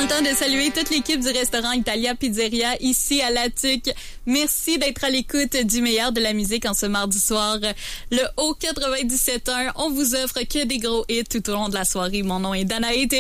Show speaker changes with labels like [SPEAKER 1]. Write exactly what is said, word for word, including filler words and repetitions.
[SPEAKER 1] le temps de saluer toute l'équipe du restaurant Italia Pizzeria ici à La Tuque. Merci d'être à l'écoute du meilleur de la musique en ce mardi soir. Le Haut quatre-vingt-dix-sept point un, on vous offre que des gros hits tout au long de la soirée. Mon nom est Danae.